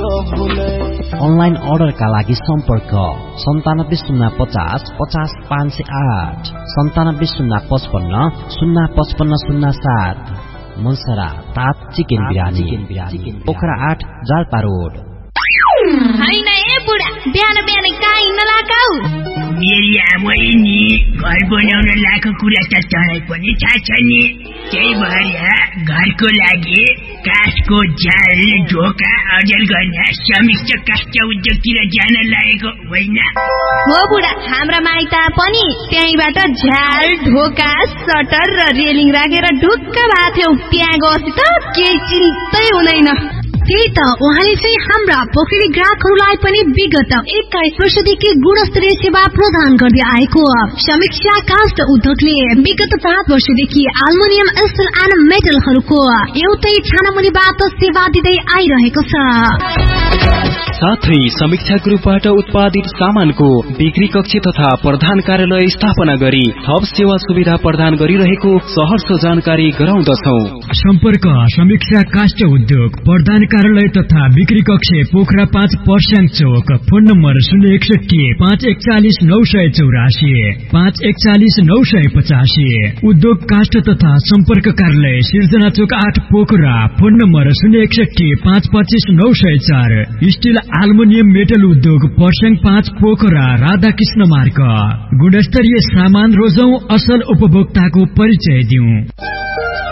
Online अर्डरका लागि सम्पर्क 9705050508 9705505507। मनसरा तात चिकन बिरानी पोखरा 8 जालपा रोड। हैन ए बुढा बिहान बिहान काई नलाकाउ। मेरी आमै नि घर बनाउन लाखो कुरा त तँलाई पनि थाहा छ नि। त्यही भएर घरको लागि काठको जाल ढोका अजल गर्न समिष्ट काष्ठ उद्योगतिर जान लागेको होइन हो बुढा। हाम्रा माइत पनि त्यहीबाट झ्याल ढोका सटर र रेलिङ राखेर ढुक्क भएको थियो। त्यहाँ गएपछि त केही चिन्तै हुँदैन। त्यही त उहाँले चाहिँ हाम्रा पोखरी ग्राहकहरूलाई पनि विगत 21 वर्षदेखि गुणस्तरीय सेवा प्रदान गर्दै आएको समीक्षा काष्ठ उद्योगले विगत 5 वर्षदेखि एल्युमिनियम स्टिल एन्ड मेटलहरूको एउटै छानामुनिबाट सेवा दिँदै आइरहेको छ। साथै समीक्षा ग्रुपबाट उत्पादित सामानको बिक्री कक्ष तथा प्रधान कार्यालय स्थापना गरी थप सेवा सुविधा प्रदान गरिरहेको सहर्ष जानकारी गराउँदछौ। सम्पर्क समीक्षा काष्ठ उद्योग प्रधान कार्यालय तथा बिक्री कक्ष पोखरा 5 पर्स्याङ चौक। Phone number 061 541 984 541 985। उद्योग काष्ठ तथा सम्पर्क कार्यालय सिर्जना चौक 8 Pokhara. Phone number 061 525 904। Still aluminium metal उद्योग पर्स्याङ 5 पोखरा राधाकृष्ण मार्ग। गुणस्तरीय सामान रोजौं, असल उपभोक्ताको परिचय दिउँ।